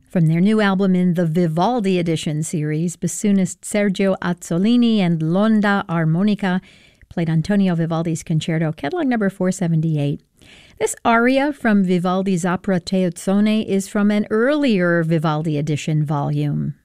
From their new album in the Vivaldi Edition series, bassoonist Sergio Azzolini and Londa Armonica played Antonio Vivaldi's Concerto, catalog number 478. This aria from Vivaldi's opera Teozzone is from an earlier Vivaldi Edition volume.